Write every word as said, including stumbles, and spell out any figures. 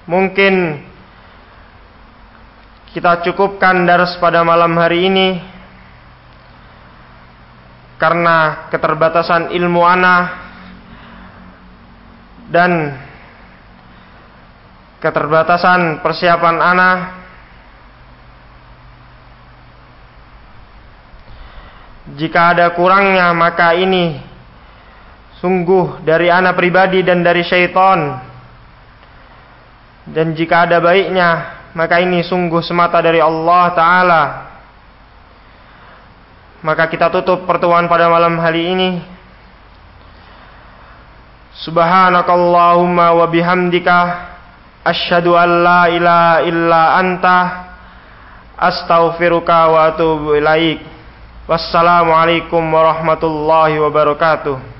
mungkin kita cukupkan dars pada malam hari ini karena keterbatasan ilmu ana dan keterbatasan persiapan ana. Jika ada kurangnya maka ini sungguh dari ana pribadi dan dari syaitan, dan jika ada baiknya maka ini sungguh semata dari Allah Ta'ala. Maka kita tutup pertemuan pada malam hari ini. Subhanakallahumma wa bihamdika asyhadu an la ilaha illa anta astaghfiruka wa atubu ilaik. Wassalamualaikum warahmatullahi wabarakatuh.